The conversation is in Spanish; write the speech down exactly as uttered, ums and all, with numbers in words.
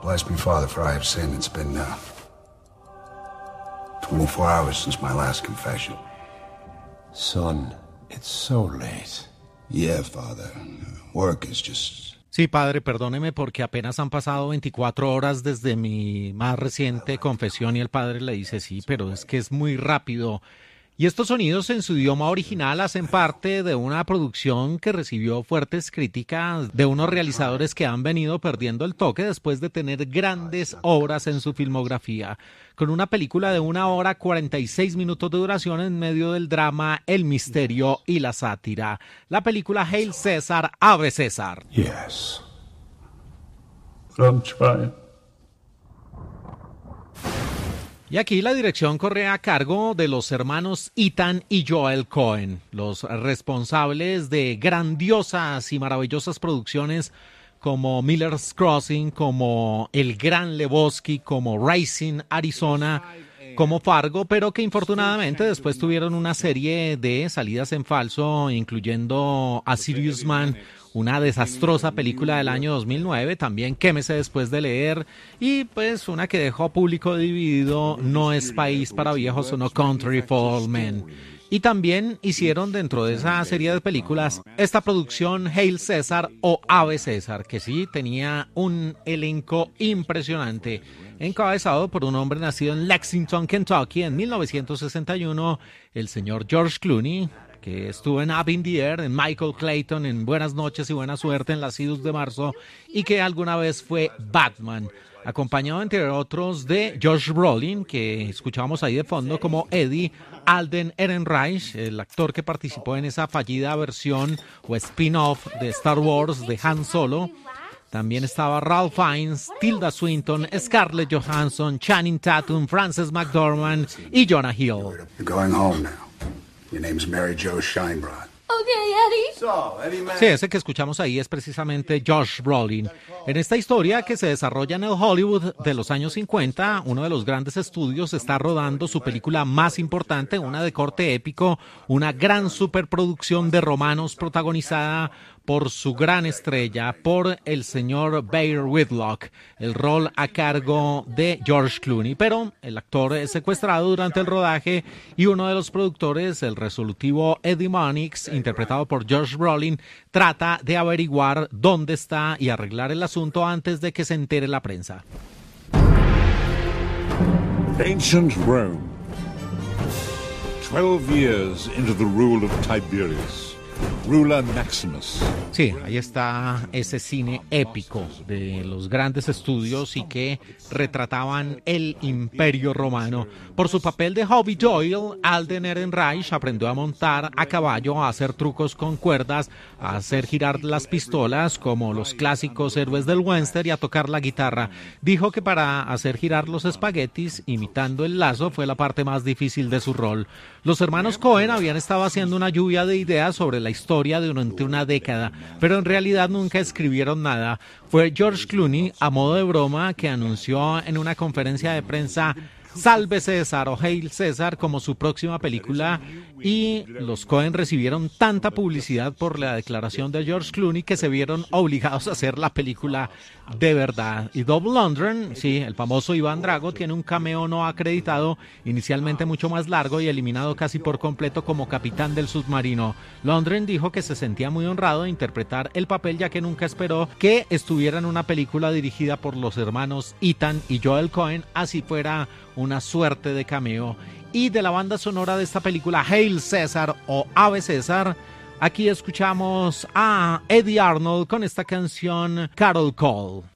Bless me, Father, for I have sinned. It's been uh, twenty-four hours since my last confession. Son, it's so late. Yeah, Father. Work is just... Sí, padre, perdóneme porque apenas han pasado veinticuatro horas desde mi más reciente confesión y el padre le dice sí, pero es que es muy rápido. Y estos sonidos en su idioma original hacen parte de una producción que recibió fuertes críticas de unos realizadores que han venido perdiendo el toque después de tener grandes obras en su filmografía, con una película de una hora cuarenta y seis minutos de duración en medio del drama, el misterio y la sátira. La película Hail César, Ave César. Yes. But I'm trying. Y aquí la dirección corre a cargo de los hermanos Ethan y Joel Coen, los responsables de grandiosas y maravillosas producciones como Miller's Crossing, como El Gran Lebowski, como Raising Arizona, como Fargo, pero que infortunadamente después tuvieron una serie de salidas en falso, incluyendo A Serious Man, una desastrosa película del año dos mil nueve, también Quémese después de leer, y pues una que dejó público dividido, No es país para viejos o No Country for Old Men. Y también hicieron dentro de esa serie de películas esta producción Hail César o Ave César, que sí tenía un elenco impresionante, encabezado por un hombre nacido en Lexington, Kentucky en mil novecientos sesenta y uno, el señor George Clooney, que estuvo en Up in the Air, en Michael Clayton, en Buenas noches y buena suerte, en Las Idus de marzo, y que alguna vez fue Batman, acompañado entre otros de Josh Brolin, que escuchábamos ahí de fondo como Eddie, Alden Ehrenreich, el actor que participó en esa fallida versión o spin-off de Star Wars de Han Solo. También estaba Ralph Fiennes, Tilda Swinton, Scarlett Johansson, Channing Tatum, Frances McDormand y Jonah Hill. You're going home now. Your name's Mary Jo Scheinbrod. Okay, Eddie. So, Eddie Man. Sí, ese que escuchamos ahí es precisamente Josh Brolin. En esta historia que se desarrolla en el Hollywood de los años cincuenta, uno de los grandes estudios está rodando su película más importante, una de corte épico, una gran superproducción de romanos protagonizada por su gran estrella, por el señor Baer Whitlock, el rol a cargo de George Clooney. Pero el actor es secuestrado durante el rodaje y uno de los productores, el resolutivo Eddie Mannix, interpretado por Josh Brolin, trata de averiguar dónde está y arreglar el asunto antes de que se entere la prensa. Ancient Rome. Twelve years into the rule of Tiberius. Ruler Maximus. Sí, ahí está ese cine épico de los grandes estudios y que retrataban el Imperio Romano. Por su papel de Hobby Doyle, Alden Ehrenreich aprendió a montar a caballo, a hacer trucos con cuerdas, a hacer girar las pistolas como los clásicos héroes del western y a tocar la guitarra. Dijo que para hacer girar los espaguetis, imitando el lazo, fue la parte más difícil de su rol. Los hermanos Coen habían estado haciendo una lluvia de ideas sobre la historia durante una década, pero en realidad nunca escribieron nada. Fue George Clooney, a modo de broma, que anunció en una conferencia de prensa Salve César o Hail César como su próxima película, y los Coen recibieron tanta publicidad por la declaración de George Clooney que se vieron obligados a hacer la película de verdad. Y Dolph Lundgren, sí, el famoso Iván Drago, tiene un cameo no acreditado, inicialmente mucho más largo y eliminado casi por completo como capitán del submarino. Lundgren dijo que se sentía muy honrado de interpretar el papel, ya que nunca esperó que estuviera en una película dirigida por los hermanos Ethan y Joel Coen, así fuera una suerte de cameo. Y de la banda sonora de esta película Hail César o Ave César, aquí escuchamos a Eddie Arnold con esta canción Carol Cole.